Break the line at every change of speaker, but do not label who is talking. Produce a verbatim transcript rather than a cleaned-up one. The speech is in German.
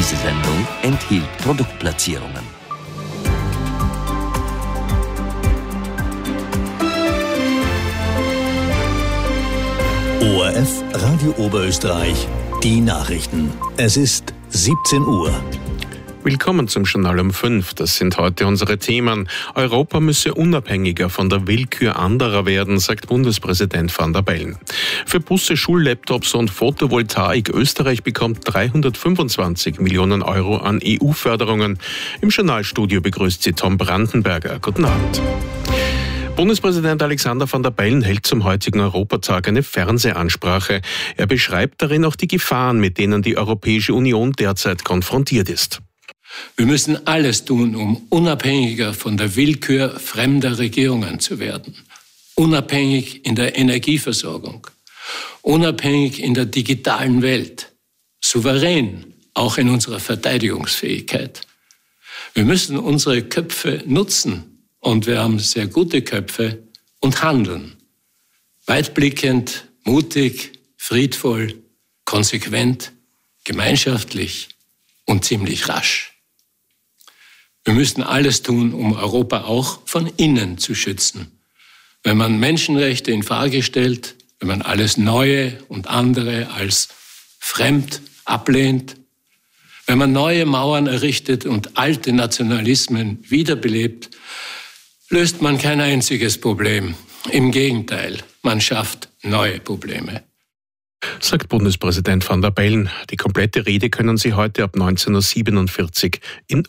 Diese Sendung enthielt Produktplatzierungen.
O R F Radio Oberösterreich, die Nachrichten. Es ist siebzehn Uhr.
Willkommen zum Journal um fünf. Das sind heute unsere Themen. Europa müsse unabhängiger von der Willkür anderer werden, sagt Bundespräsident Van der Bellen. Für Busse, Schullaptops und Photovoltaik Österreich bekommt dreihundertfünfundzwanzig Millionen Euro an E U-Förderungen. Im Journalstudio begrüßt sie Tom Brandenberger. Guten Abend. Bundespräsident Alexander Van der Bellen hält zum heutigen Europatag eine Fernsehansprache. Er beschreibt darin auch die Gefahren, mit denen die Europäische Union derzeit konfrontiert ist.
Wir müssen alles tun, um unabhängiger von der Willkür fremder Regierungen zu werden. Unabhängig in der Energieversorgung, unabhängig in der digitalen Welt, souverän auch in unserer Verteidigungsfähigkeit. Wir müssen unsere Köpfe nutzen. Und wir haben sehr gute Köpfe und handeln. Weitblickend, mutig, friedvoll, konsequent, gemeinschaftlich und ziemlich rasch. Wir müssen alles tun, um Europa auch von innen zu schützen. Wenn man Menschenrechte in Frage stellt, wenn man alles Neue und andere als fremd ablehnt, wenn man neue Mauern errichtet und alte Nationalismen wiederbelebt, löst man kein einziges Problem. Im Gegenteil, man schafft neue Probleme.
Sagt Bundespräsident Van der Bellen. Die komplette Rede können Sie heute ab neunzehn Uhr siebenundvierzig in